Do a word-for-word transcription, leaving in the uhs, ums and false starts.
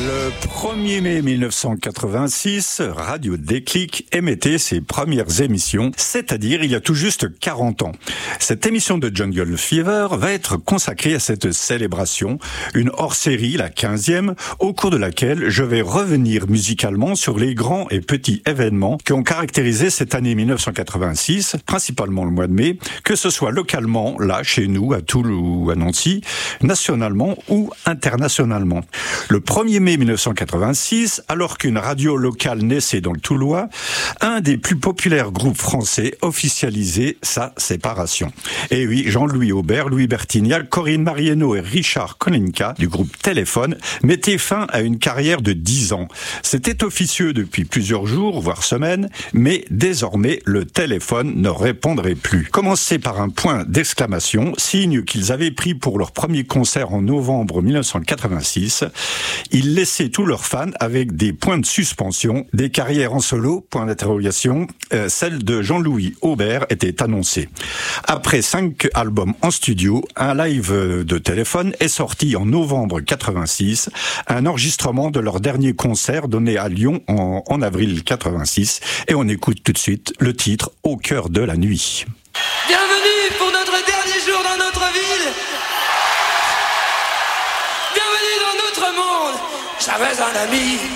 Le premier mai mille neuf cent quatre-vingt-six, Radio Déclic émettait ses premières émissions, c'est-à-dire il y a tout juste quarante ans. Cette émission de Jungle Fever va être consacrée à cette célébration, une hors-série, la quinzième, au cours de laquelle je vais revenir musicalement sur les grands et petits événements qui ont caractérisé cette année mille neuf cent quatre-vingt-six, principalement le mois de mai, que ce soit localement, là, chez nous, à Toul ou à Nancy, nationalement ou internationalement. Le premier mai mille neuf cent quatre-vingt-six, alors qu'une radio locale naissait dans le Toulois, un des plus populaires groupes français officialisait sa séparation. Et oui, Jean-Louis Aubert, Louis Bertignal, Corinne Mariano et Richard Kolinka du groupe Téléphone mettaient fin à une carrière de dix ans. C'était officieux depuis plusieurs jours, voire semaines, mais désormais le téléphone ne répondrait plus. Commencé par un point d'exclamation, signe qu'ils avaient pris pour leur premier concert en novembre mille neuf cent quatre-vingt-six, ils laissaient tous leurs fans avec des points de suspension, des carrières en solo, point d'interrogation, euh, celle de Jean-Louis Aubert était annoncée. Après cinq albums en studio, un live de Téléphone est sorti en novembre quatre-vingt-six, un enregistrement de leur dernier concert donné à Lyon en, en avril quatre-vingt-six, et on écoute tout de suite le titre « Au cœur de la nuit ». Bienvenue pour notre dernier jour dans notre ville. Bienvenue dans notre monde. J'avais un ami.